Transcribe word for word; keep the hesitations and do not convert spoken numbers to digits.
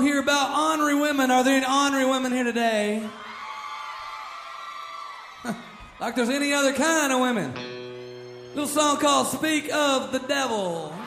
here about ornery women. Are there any ornery women here today? Like there's any other kind of women. Little song called Speak of the Devil.